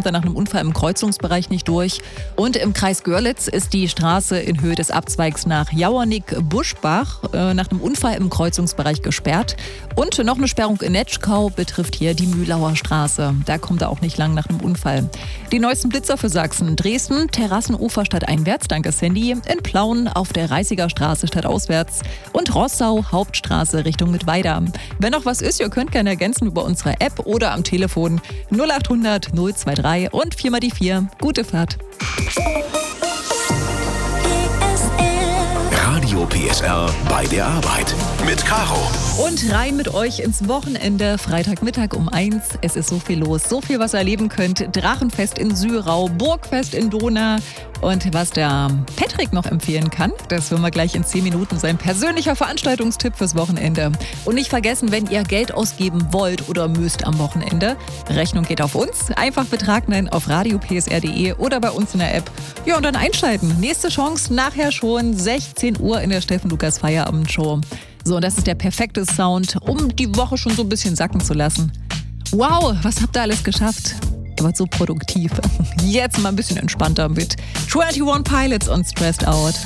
kommt er nach einem Unfall im Kreuzungsbereich nicht durch. Und im Kreis Görlitz ist die Straße in Höhe des Abzweigs nach Jauernick-Buschbach nach einem Unfall im Kreuzungsbereich gesperrt. Und noch eine Sperrung in Netschkau betrifft hier die Mühlauer Straße. Da kommt er auch nicht lang nach einem Unfall. Die neuesten Blitzer für Sachsen. Dresden, Terrassenufer stadteinwärts, danke Sandy. In Plauen auf der Reißiger Straße stadtauswärts. Und Rossau, Hauptstraße Richtung Mittweida. Wenn noch was ist, ihr könnt gerne ergänzen über unsere App oder am Telefon 0800 023 und 4 mal die 4. Gute Fahrt. Radio PSR bei der Arbeit mit Caro. Und rein mit euch ins Wochenende, Freitagmittag um 1. Es ist so viel los, so viel, was ihr erleben könnt. Drachenfest in Sürau, Burgfest in Dohna. Und was der Patrick noch empfehlen kann, das hören wir gleich in 10 Minuten. Sein persönlicher Veranstaltungstipp fürs Wochenende. Und nicht vergessen, wenn ihr Geld ausgeben wollt oder müsst am Wochenende, Rechnung geht auf uns. Einfach Betrag nennen auf radiopsr.de oder bei uns in der App. Ja, und dann einschalten. Nächste Chance nachher schon 16 Uhr in der Steffen Lukas Feierabendshow. So, das ist der perfekte Sound, um die Woche schon so ein bisschen sacken zu lassen. Wow, was habt ihr alles geschafft? Ihr wart so produktiv. Jetzt mal ein bisschen entspannter mit 21 Pilots und Stressed Out.